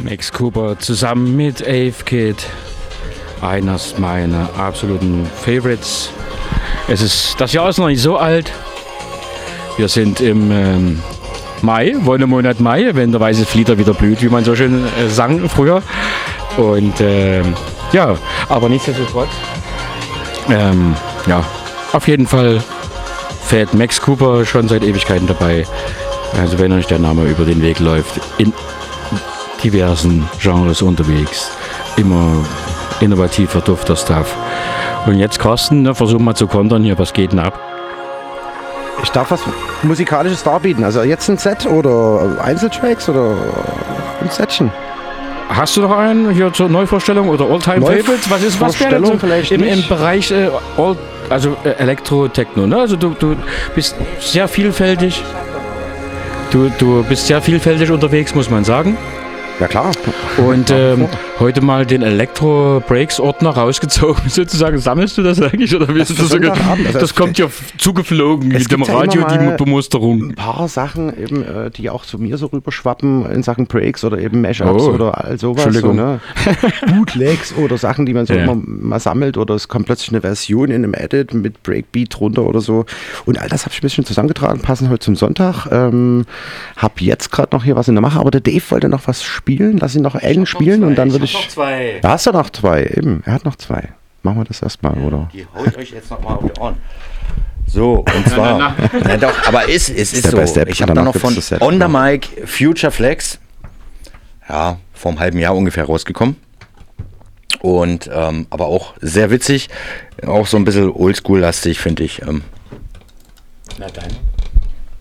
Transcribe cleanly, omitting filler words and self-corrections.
Max Cooper zusammen mit Ave Kid. Eines meiner absoluten Favorites. Das Jahr ist noch nicht so alt. Wir sind im Mai, Wonnemonat Mai, wenn der weiße Flieder wieder blüht, wie man so schön sang früher. Und ja, aber nichtsdestotrotz, ja, auf jeden Fall fährt Max Cooper schon seit Ewigkeiten dabei. Also wenn euch der Name über den Weg läuft, in diversen Genres unterwegs, immer innovativer, dufter Stuff. Und jetzt Carsten, ne, versuch mal zu kontern hier, was geht denn ab? Ich darf was Musikalisches darbieten, also jetzt ein Set oder Einzeltracks oder ein Setchen. Hast du noch einen hier zur Neuvorstellung oder All-Time-Favorites? Was wäre denn so im Bereich Elektro-Techno? Ne? Also du bist sehr vielfältig. Du bist sehr vielfältig unterwegs, muss man sagen. Ja klar. Und heute mal den Elektro-Breaks-Ordner rausgezogen, sozusagen. Sammelst du das eigentlich? Oder bist du das kommt ja zugeflogen mit dem Radio, die Bemusterung. Ein paar Sachen, eben, die auch zu mir so rüberschwappen in Sachen Breaks oder eben Mashups oder all sowas. Entschuldigung. So, ne? Bootlegs oder Sachen, die man so immer mal sammelt, oder es kommt plötzlich eine Version in einem Edit mit Breakbeat drunter oder so. Und all das habe ich ein bisschen zusammengetragen, passend heute zum Sonntag. Hab jetzt gerade noch hier was in der Mache, aber der Dave wollte noch was spielen. Lass ihn noch einen spielen und dann würde ich. Noch zwei. Da hast du noch zwei, eben. Er hat noch zwei. Machen wir das erstmal, oder? Die haut euch jetzt nochmal auf die Ohren. So, und zwar. Na doch, aber es ist Step so. by Step. Ich habe da noch von On the Mic Future Flex, ja, vor einem halben Jahr ungefähr rausgekommen. Und aber auch sehr witzig. Auch so ein bisschen oldschool-lastig, finde ich. Na dann.